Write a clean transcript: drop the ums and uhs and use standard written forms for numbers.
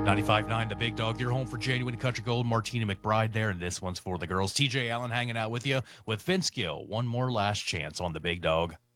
95.9 The Big Dog, your home for genuine country gold. Martina McBride there, and this one's for the girls. TJ Allen hanging out with you with Vince Gill. One more last chance on The Big Dog.